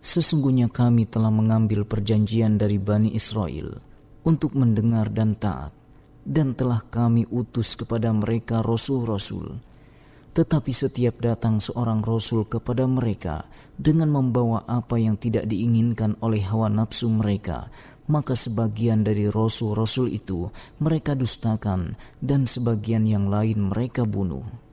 Sesungguhnya kami telah mengambil perjanjian dari Bani Israel untuk mendengar dan taat, dan telah kami utus kepada mereka rasul-rasul. Tetapi setiap datang seorang rasul kepada mereka dengan membawa apa yang tidak diinginkan oleh hawa nafsu mereka, maka sebagian dari rasul-rasul itu mereka dustakan dan sebagian yang lain mereka bunuh.